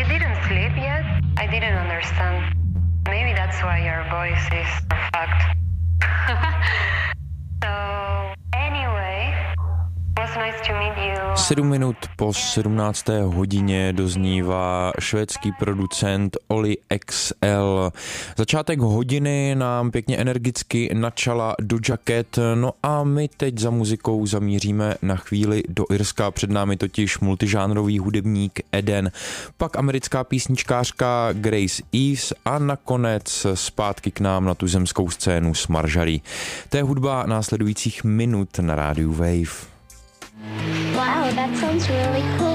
You didn't sleep yet? I didn't understand. Maybe that's why your voice is fucked. So, anyway, it was nice to meet you. 7 minut po 17. hodině doznívá švédský producent Oli XL. Začátek hodiny nám pěkně energicky načala Doja Cat, no a my teď za muzikou zamíříme na chvíli do Irska. Před námi totiž multižánrový hudebník Eden, pak americká písničkářka Grace Eves a nakonec zpátky k nám na tu zemskou scénu s Marjorie. To je hudba následujících minut na rádiu Wave. Wow, that sounds really cool.